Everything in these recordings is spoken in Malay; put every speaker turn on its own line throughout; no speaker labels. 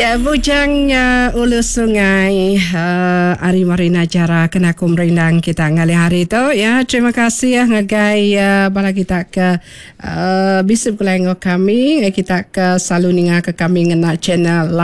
Ya, bujang ulu sungai Ari Marina Jara kena kumrindang kita ngali hari itu ya. Terima kasih ya ngagai bala kita ke bisip kelengo kami kita ke selalu ninga ke kami ngena channel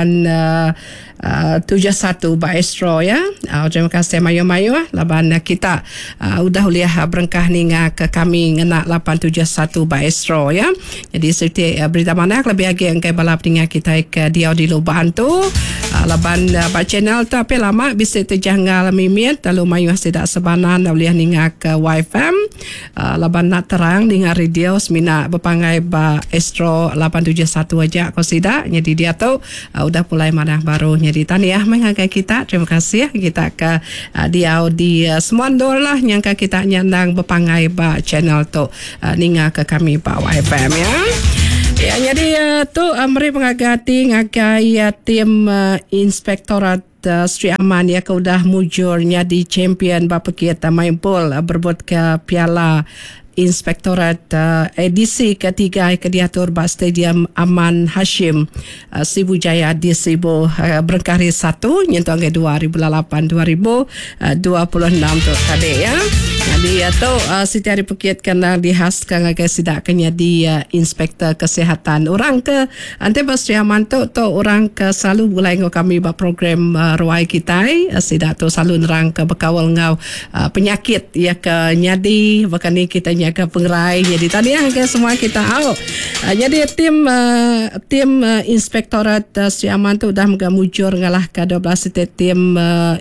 871 Baestro ya. Terima kasih mayu-mayu laban kita udah uliah berengkah ninga ke kami ngena 871 Baestro ya. Jadi seperti berita mana lebih lagi angkai balap ninga kita ke dia di lubang tu laban pak channel tu apa lama bisa terjanggal mimian lalu mayu tidak sebanan boleh ningak ke YFM laban nak terang dengan radio semina berpangai ba Astro 871 aja kau sida jadi dia tu udah mulai mana baru jadi taniah mengagai kita terima kasih kita ke dia di semua lah yang kita nyandang berpangai ba channel tu ningak ke kami ba YFM ya. Ya, jadi tu mari pengagati ngagai tim Inspektorat Sri Aman ya ke udah mujurnya di champion bapa kita main bol berbut ke Piala Inspektorat edisi ketiga ke diatur ba Stadium Aman Hashim Sibujaya di Sibu berkari 1 nyentuh ke 2008-2026 tu tadi ya. Jadi tu siti hari pekit kena dihaskan agak sidak kena di inspektor kesihatan orang ke ante Sri Aman tu orang ke selalu mulai ngau kami ba program ruai kita sidak tu selalu nerang ke bekawal ngau penyakit ya ke nyadi bahkan ni kita nyaga pengerai jadi tadi ke semua kita tahu jadi tim Inspektorat Sri Aman tu dah mengamujur ngalah ke 12 tim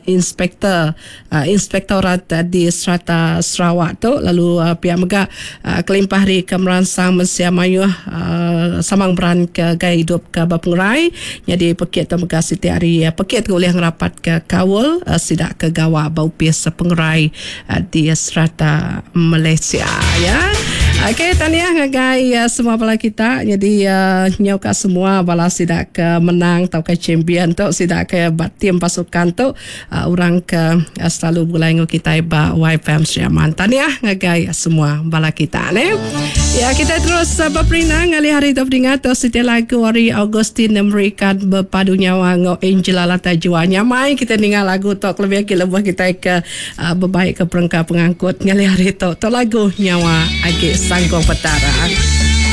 Inspektorat di Strata Sarawak tu lalu pihak mega kelimpah hari ke meransang Malaysia Mayu samang beran ke gaya hidup ke Bapengerai jadi pekit tu mega setiap hari pekit ke boleh ngerapat ke Kawul sidak ke gawa baupis Pengerai di Strata Malaysia ya. Okey, tahniah ngagai semua bala kita. Jadi nyauka semua bala sidak ke menang atau ke champion tu sidak ke tim pasukan tu orang ke selalu mulai ngau kita ba YFM Sri Aman. Tahniah ngagai semua bala kita ne. Ya, kita terus berperina ngali hari tu dingat tu setiap lagu Ari Augustin Amerika berpadu nyawa ngau Angela Lata Juanya mai kita dengar lagu tu lebih lebuh kita ke berbaik ke perangkat pengangkut ngali hari tu lagu nyawa agi Sangkong Petara.